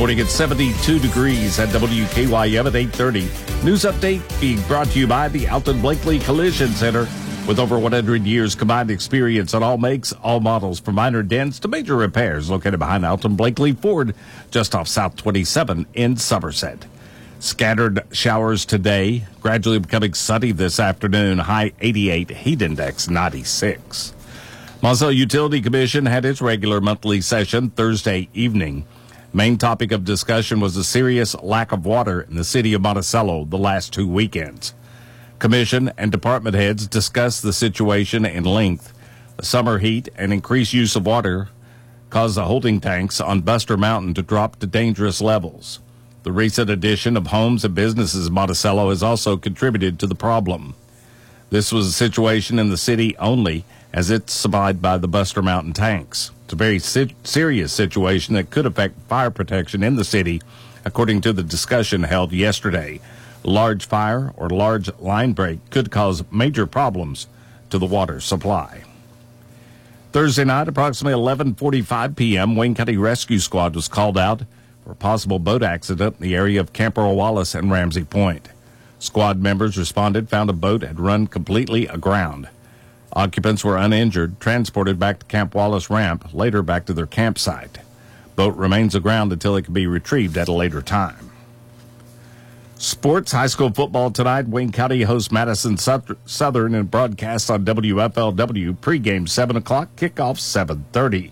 morning at 72 degrees at WKYM at 8:30. News update being brought to you by the Alton Blakely Collision Center. With over 100 years combined experience on all makes, all models, from minor dents to major repairs, located behind Alton Blakely Ford, just off South 27 in Somerset. Scattered showers today, gradually becoming sunny this afternoon. High 88, heat index 96. Monticello Utility Commission had its regular monthly session Thursday evening. Main topic of discussion was the serious lack of water in the city of Monticello the last 2 weekends. Commission and department heads discussed the situation in length. The summer heat and increased use of water caused the holding tanks on Buster Mountain to drop to dangerous levels. The recent addition of homes and businesses in Monticello has also contributed to the problem. This was a situation in the city only, as it's supplied by the Buster Mountain tanks. It's a very serious situation that could affect fire protection in the city, according to the discussion held yesterday. Large fire or large line break could cause major problems to the water supply. Thursday night, approximately 11:45 p.m., Wayne County Rescue Squad was called out for a possible boat accident in the area of Camp Earl Wallace and Ramsey Point. Squad members responded, found a boat had run completely aground. Occupants were uninjured, transported back to Camp Wallace Ramp, later back to their campsite. Boat remains aground until it can be retrieved at a later time. Sports, high school football tonight. Wayne County hosts Madison Southern and broadcast on WFLW. Pregame 7 o'clock, kickoff 7:30.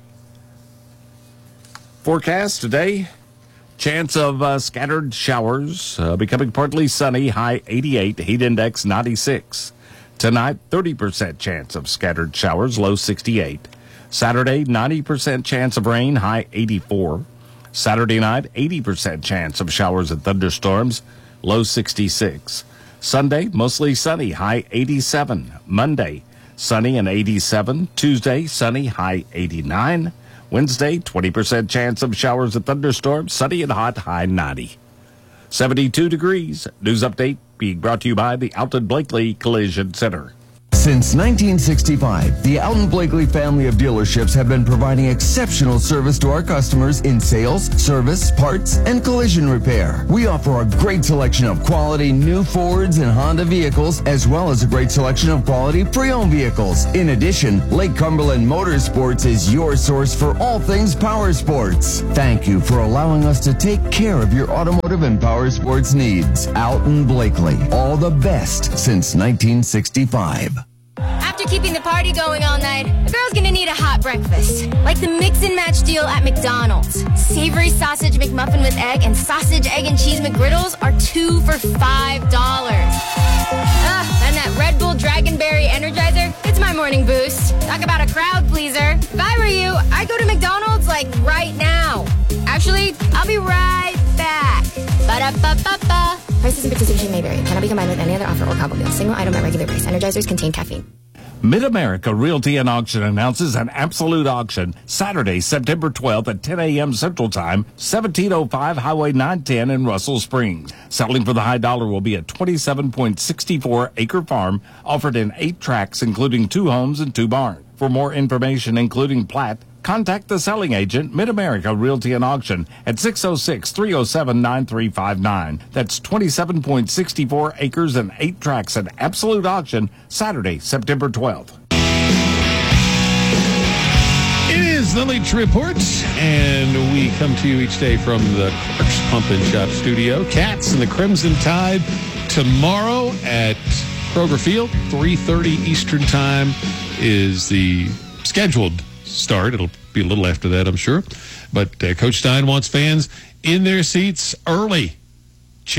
Forecast today, chance of scattered showers, becoming partly sunny, high 88, heat index 96. Tonight, 30% chance of scattered showers, low 68. Saturday, 90% chance of rain, high 84. Saturday night, 80% chance of showers and thunderstorms, low 66. Sunday, mostly sunny, high 87. Monday, sunny and 87. Tuesday, sunny, high 89. Wednesday, 20% chance of showers and thunderstorms, sunny and hot, high 90. 72 degrees. News update being brought to you by the Alton Blakely Collision Center. Since 1965, the Alton Blakely family of dealerships have been providing exceptional service to our customers in sales, service, parts, and collision repair. We offer a great selection of quality new Fords and Honda vehicles, as well as a great selection of quality pre-owned vehicles. In addition, Lake Cumberland Motorsports is your source for all things power sports. Thank you for allowing us to take care of your automotive and power sports needs. Alton Blakely, all the best since 1965. After keeping the party going all night, a girl's gonna need a hot breakfast. Like the mix and match deal at McDonald's. Savory sausage McMuffin with egg and sausage, egg, and cheese McGriddles are 2 for $5. And that Red Bull Dragonberry Energizer, it's my morning boost. Talk about a crowd pleaser. If I were you, I'd go to McDonald's like right now. Actually, I'll be right back. Ba-da-ba-ba-ba. Prices and participation may vary. Cannot be combined with any other offer or combo deal. Single item at regular price. Energizers contain caffeine. Mid-America Realty and Auction announces an absolute auction Saturday, September 12th at 10 a.m. Central Time, 1705 Highway 910 in Russell Springs. Selling for the high dollar will be a 27.64-acre farm offered in 8 tracts, including 2 homes and 2 barns. For more information, including plat, contact the selling agent, Mid-America Realty and Auction, at 606-307-9359. That's 27.64 acres and 8 tracts at absolute auction, Saturday, September 12th. It is the Leach Report, and we come to you each day from the Clark's Pump and Shop studio. Cats and the Crimson Tide tomorrow at Kroger Field, 3:30 Eastern Time is the scheduled start. It'll be a little after that, I'm sure. But Coach Stein wants fans in their seats early.